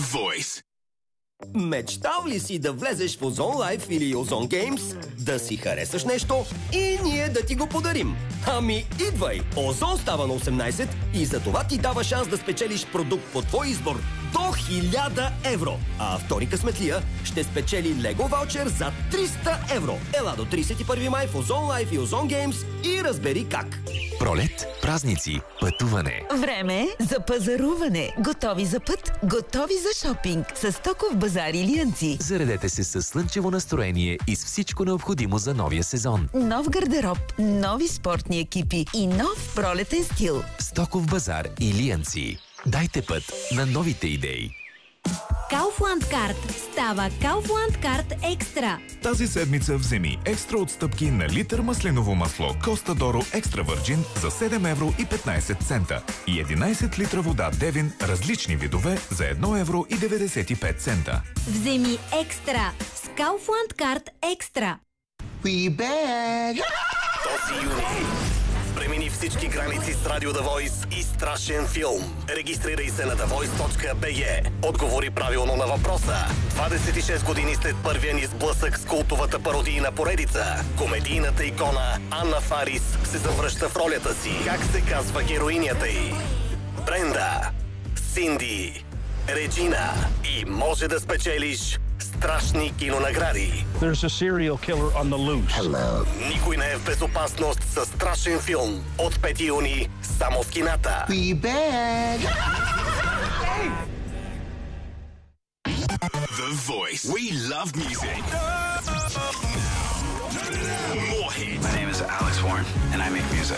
Voice. Мечтал ли си да влезеш в Озон Life или Озон Games, да си харесаш нещо и ние да ти го подарим? Ами идвай! Озон става на 18 и за това ти дава шанс да спечелиш продукт по твой избор до 1000 евро. А втори късметлия ще спечели Лего ваучер за 300 евро. Ела до 31 май в Озон Life и Озон Games и разбери как. Пролет, празници, пътуване. Време за пазаруване. Готови за път, готови за шопинг. С Стоков базар Илиянци. Заредете се с слънчево настроение и с всичко необходимо за новия сезон. Нов гардероб, нови спортни екипи и нов пролетен стил. Стоков базар Илиянци. Дайте път на новите идеи. Kaufland Card става Kaufland Card Екстра. Тази седмица вземи екстра отстъпки на литър маслиново масло Коста Доро Екстра Върджин за 7 евро и 15 цента и 11 литра вода Девин различни видове за 1 евро и 95 цента. Вземи екстра с Kaufland Card Екстра. Този юни премини всички граници с Радио The Voice и страшен филм. Регистрирай се на thevoice.bg. Отговори правилно на въпроса. 26 години след първия ни сблъсък с култовата пародийна поредица, комедийната икона Анна Фарис се завръща в ролята си. Как се казва героинята й? Бренда, Синди, Реджина и може да спечелиш страшни кинонагради. There's a serial killer on the loose. Никой не е в безопасност със страшен филм от 5 юни само в кината. The Voice. We love music. More hits. My name is Alex Warren, and I make music.